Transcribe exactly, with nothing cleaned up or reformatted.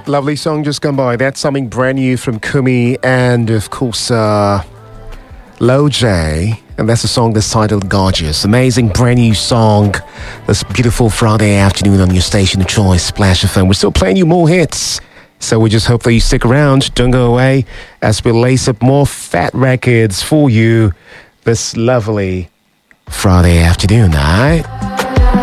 Lovely song just gone by. That's something brand new from Kumi and, of course, uh, Lo J. And that's a song that's titled Gorgeous. Amazing brand new song. This beautiful Friday afternoon on your station of choice, Splash F M. We're still playing you more hits. So we just hope that you stick around. Don't go away as we lace up more fat records for you this lovely Friday afternoon, all right?